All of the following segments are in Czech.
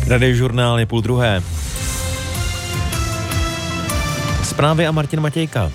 Radiožurnál je 12:30. Zprávy a Martin Matějka.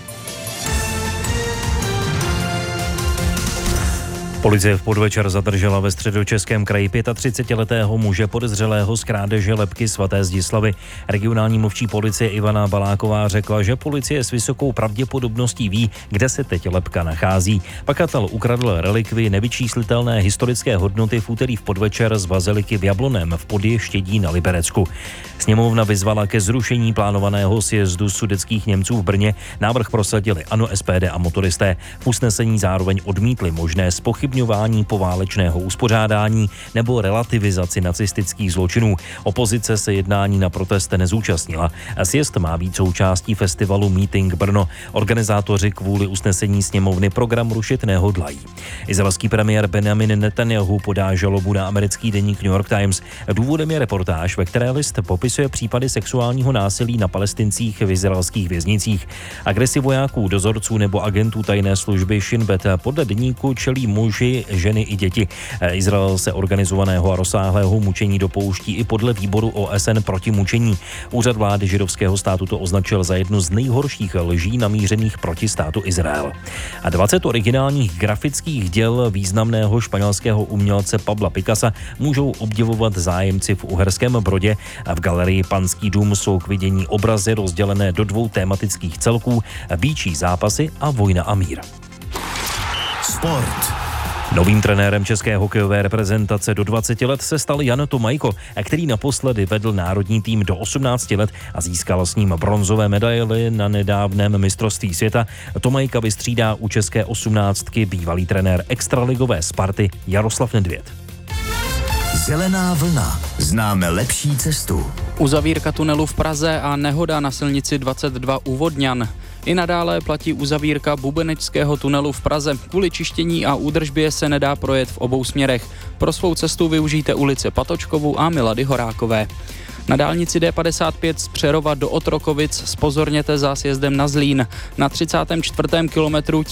Policie v podvečer zadržela ve Středočeském kraji 35letého muže podezřelého z krádeže lebky svaté Zdislavy. Regionální mluvčí policie Ivana Baláková řekla, že policie s vysokou pravděpodobností ví, kde se teď lebka nachází. Pachatel ukradl relikvii nevyčíslitelné historické hodnoty v úterý v podvečer z baziliky v Jablonném v Podještědí na Liberecku. Sněmovna vyzvala ke zrušení plánovaného sjezdu sudetských Němců v Brně. Návrh prosadili ANO, SPD a motoristé. V usnesení zároveň odmítli možné zpochybňování poválečného uspořádání nebo relativizaci nacistických zločinů. Opozice se jednání na protest nezúčastnila. Sjezd má být součástí festivalu Meeting Brno. Organizátoři kvůli usnesení sněmovny program rušit nehodlají. Izraelský premiér Benjamin Netanjahu podá žalobu na americký deník New York Times. Důvodem je reportáž, ve které list popisuje případy sexuálního násilí na Palestincích v izraelských věznicích. Agresi vojáků, dozorců nebo agentů tajné služby Shin Bet podle deníku čelí muži, ženy i děti. Izrael se organizovaného a rozsáhlého mučení dopouští i podle výboru OSN proti mučení. Úřad vlády židovského státu to označil za jednu z nejhorších lží namířených proti státu Izrael. A 20 originálních grafických děl významného španělského umělce Pabla Picassa můžou obdivovat zájemci v Uherském Brodě. V galerii Panský dům jsou k vidění obrazy rozdělené do 2 tematických celků: býčí zápasy a vojna a mír. Sport. Novým trenérem české hokejové reprezentace do 20 let se stal Jan Tomajko, který naposledy vedl národní tým do 18 let a získal s ním bronzové medaily na nedávném mistrovství světa. Tomajka vystřídá u české 18 bývalý trenér extraligové Sparty Jaroslav Nedvěd. Zelená vlna. Známe lepší cestu. Uzavírka tunelu v Praze a nehoda na silnici 22 u Vodňan. I nadále platí uzavírka bubenečského tunelu v Praze. Kvůli čištění a údržbě se nedá projet v obou směrech. Pro svou cestu využijte ulice Patočkovu a Milady Horákové. Na dálnici D55 z Přerova do Otrokovic zpozorněte za sjezdem na Zlín. Na 34. kilometru